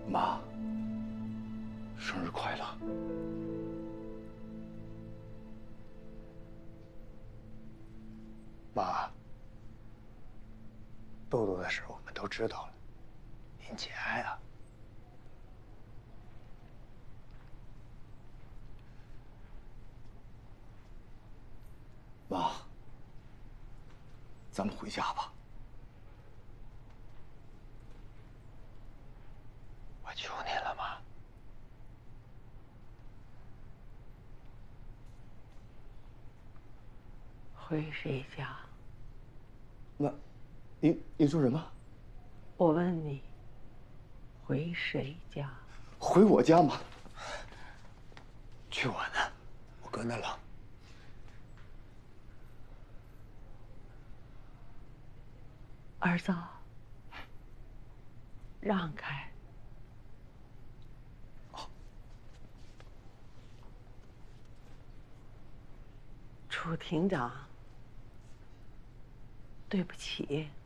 妈，生日快乐！妈，豆豆的事我们都知道了，您节哀啊。妈，咱们回家吧。我求您了，妈。 回谁家？ 妈，您说什么？ 我问你，回谁家？ 回我家吗？去我呢，我搁那冷。 儿子，让开。楚庭长，对不起。